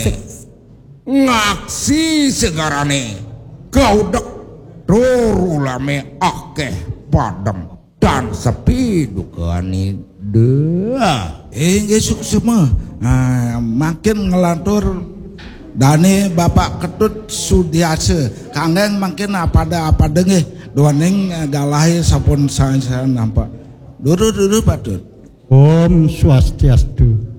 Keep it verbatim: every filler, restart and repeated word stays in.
ngaksi ngaksi segarane gaudek rurulame akeh padem dan sepi dukani dah inggih suksema nah, makin ngelantur dane Bapak Ketut Sudiase kangen makin apa ada apa dengeh doaning galahi sapun saya nampak dulu dulu patut Om Swastiastu.